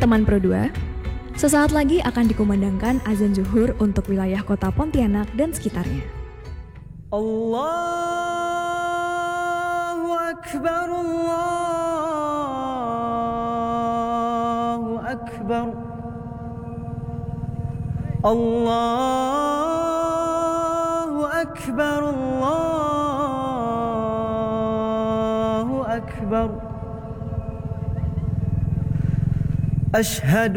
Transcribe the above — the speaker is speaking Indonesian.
teman Pro 2, sesaat lagi akan dikumandangkan azan zuhur untuk wilayah kota Pontianak dan sekitarnya. Allahu Akbar, Allahu Akbar, Allahu Akbar, Allahu Akbar. Ashhadu